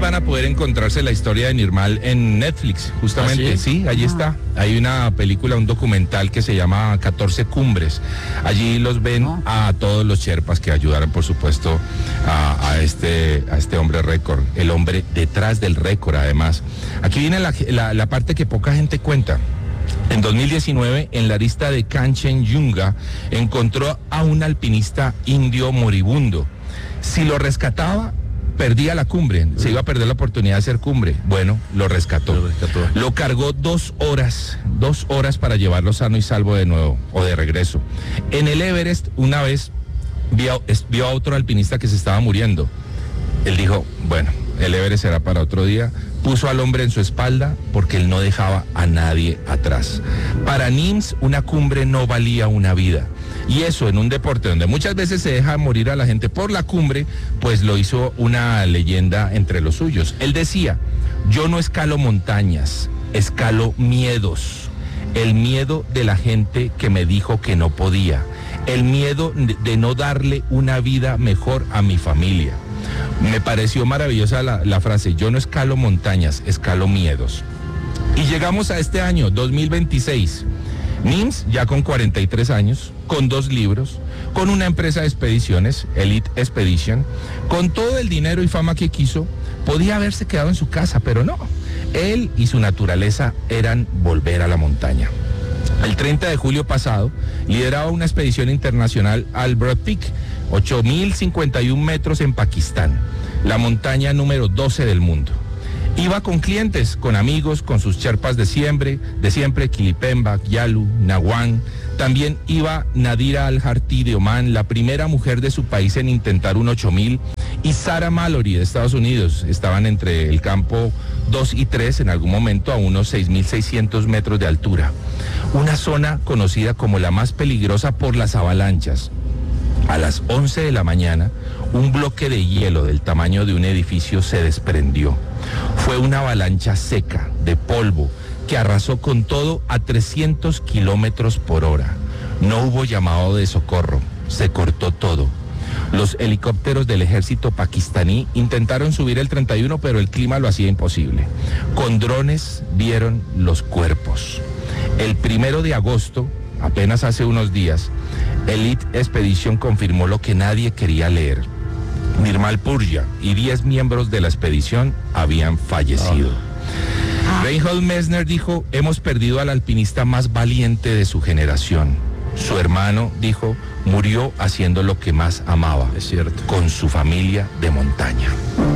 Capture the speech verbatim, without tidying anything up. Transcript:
van a poder encontrarse la historia de Nirmal en Netflix, justamente. ¿Ah, sí? sí, allí ah. está. Hay una película, un documental que se llama catorce Cumbres. Allí los ven ah. a todos los sherpas que ayudaron, por supuesto, a, a, este, a este hombre récord. El hombre detrás del récord, además. Aquí viene la, la, la parte que poca gente cuenta. En dos mil diecinueve, en la arista de Kanchenjunga, encontró a un alpinista indio moribundo. Si lo rescataba, perdía la cumbre, se iba a perder la oportunidad de hacer cumbre. Bueno, lo rescató. Lo rescató. Lo cargó dos horas, dos horas para llevarlo sano y salvo de nuevo, o de regreso. En el Everest, una vez, vio, vio a otro alpinista que se estaba muriendo. Él dijo, bueno, el Everest será para otro día. Puso al hombre en su espalda porque él no dejaba a nadie atrás. Para Nims, una cumbre no valía una vida. Y eso en un deporte donde muchas veces se deja morir a la gente por la cumbre, pues lo hizo una leyenda entre los suyos. Él decía, yo no escalo montañas, escalo miedos. El miedo de la gente que me dijo que no podía. El miedo de no darle una vida mejor a mi familia. Me pareció maravillosa la, la frase, yo no escalo montañas, escalo miedos. Y llegamos a este año, dos mil veintiséis. Nims, ya con cuarenta y tres años, con dos libros, con una empresa de expediciones, Elite Expedition, con todo el dinero y fama que quiso, podía haberse quedado en su casa, pero no. Él y su naturaleza eran volver a la montaña. El treinta de julio pasado, lideraba una expedición internacional al Broad Peak, ocho mil cincuenta y un metros en Pakistán, la montaña número doce del mundo. Iba con clientes, con amigos, con sus sherpas de siempre, de siempre, Kilipemba, Yalu, Nawan. También iba Nadira Al-Harti de Omán, la primera mujer de su país en intentar un ocho mil, y Sarah Mallory de Estados Unidos. Estaban entre el campo dos y tres en algún momento a unos seis mil seiscientos metros de altura. Una zona conocida como la más peligrosa por las avalanchas. A las once de la mañana, un bloque de hielo del tamaño de un edificio se desprendió. Fue una avalancha seca, de polvo, que arrasó con todo a trescientos kilómetros por hora. No hubo llamado de socorro, se cortó todo. Los helicópteros del ejército pakistaní intentaron subir el treinta y uno, pero el clima lo hacía imposible. Con drones vieron los cuerpos. El primero de agosto, apenas hace unos días, Elite Expedition confirmó lo que nadie quería leer. Nirmal Purja y diez miembros de la expedición habían fallecido. Oh. Reinhold Messner dijo, hemos perdido al alpinista más valiente de su generación. Su hermano, dijo, murió haciendo lo que más amaba. Es cierto. Con su familia de montaña.